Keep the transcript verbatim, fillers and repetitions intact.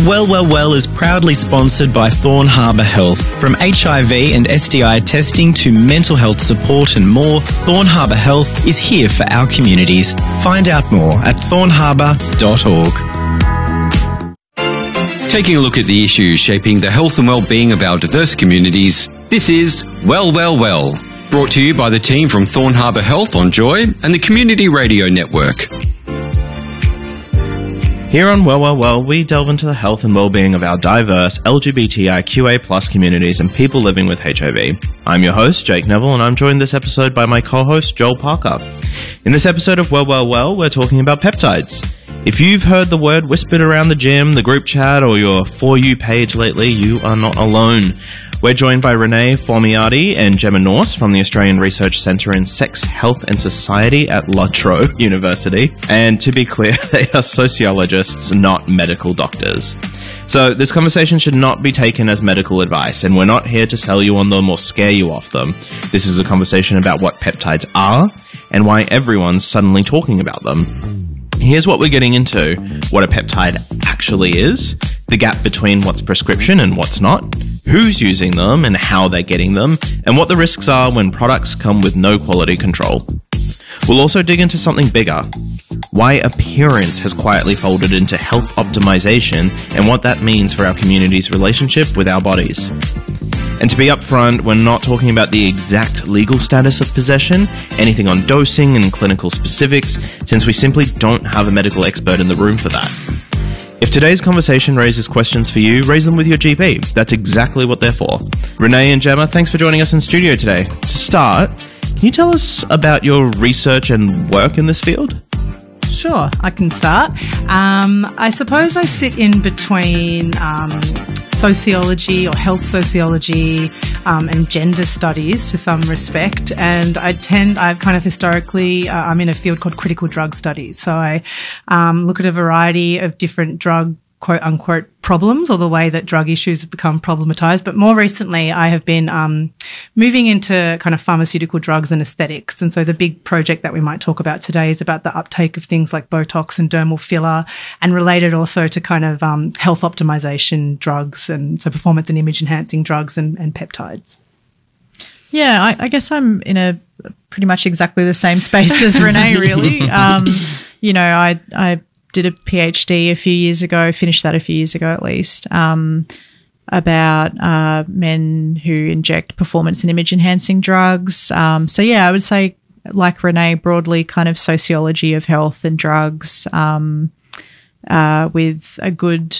Well, Well, Well is proudly sponsored by Thorn Harbour Health. From H I V and S T I testing to mental health support and more, Thorn Harbour Health is here for our communities. Find out more at thorn harbour dot org. Taking a look at the issues shaping the health and well-being of our diverse communities, this is Well, Well, Well, brought to you by the team from Thorn Harbour Health on Joy and the Community Radio Network. Here on Well, Well, Well, we delve into the health and well-being of our diverse L G B T I Q A plus communities and people living with H I V. I'm your host, Jake Neville, and I'm joined this episode by my co-host, Joel Parker. In this episode of Well, Well, Well, we're talking about peptides. If you've heard the word whispered around the gym, the group chat, or your For You page lately, you are not alone. We're joined by Renee Formiati and Gemma Norse from the Australian Research Centre in Sex, Health and Society at La Trobe University. And to be clear, they are sociologists, not medical doctors. So this conversation should not be taken as medical advice, and we're not here to sell you on them or scare you off them. This is a conversation about what peptides are and why everyone's suddenly talking about them. Here's what we're getting into: what a peptide actually is, the gap between what's prescription and what's not, who's using them and how they're getting them, and what the risks are when products come with no quality control. We'll also dig into something bigger: why appearance has quietly folded into health optimization and what that means for our community's relationship with our bodies. And to be upfront, we're not talking about the exact legal status of possession, anything on dosing and clinical specifics, since we simply don't have a medical expert in the room for that. If today's conversation raises questions for you, raise them with your G P. That's exactly what they're for. Renee and Gemma, thanks for joining us in studio today. To start, can you tell us about your research and work in this field? Sure, I can start. Um, I suppose I sit in between um, sociology or health sociology um, and gender studies to some respect, and I tend, I've kind of historically, uh, I'm in a field called critical drug studies, so I um, look at a variety of different drug quote-unquote problems, or the way that drug issues have become problematized. But more recently, I have been um, moving into kind of pharmaceutical drugs and aesthetics. And so the big project that we might talk about today is about the uptake of things like Botox and dermal filler, and related also to kind of um, health optimization drugs, and so performance and image enhancing drugs and, and peptides. Yeah, I, I guess I'm in a pretty much exactly the same space as Renee, really. Um, you know, I I did a PhD a few years ago, finished that a few years ago at least, um, about uh, men who inject performance and image enhancing drugs. Um, so, yeah, I would say, like Renee, broadly kind of sociology of health and drugs, um, uh, with a good